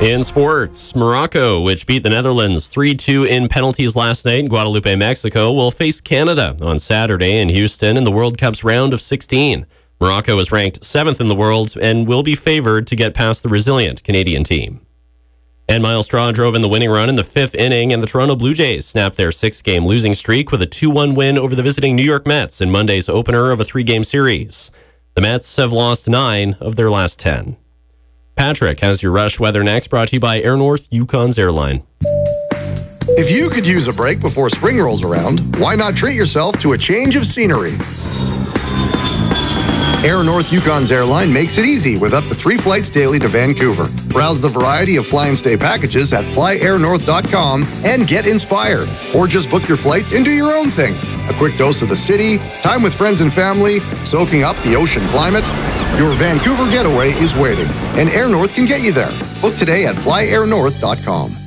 In sports, Morocco, which beat the Netherlands 3-2 in penalties last night in Guadalupe, Mexico, will face Canada on Saturday in Houston in the World Cup's round of 16. Morocco is ranked 7th in the world and will be favored to get past the resilient Canadian team. And Myles Straw drove in the winning run in the 5th inning, and the Toronto Blue Jays snapped their 6-game losing streak with a 2-1 win over the visiting New York Mets in Monday's opener of a 3-game series. The Mets have lost 9 of their last 10. Patrick has your Rush weather next, brought to you by Air North Yukon's Airline. If you could use a break before spring rolls around, why not treat yourself to a change of scenery? Air North Yukon's Airline makes it easy with up to 3 flights daily to Vancouver. Browse the variety of fly and stay packages at flyairnorth.com and get inspired. Or just book your flights and do your own thing. A quick dose of the city, time with friends and family, soaking up the ocean climate. Your Vancouver getaway is waiting, and Air North can get you there. Book today at flyairnorth.com.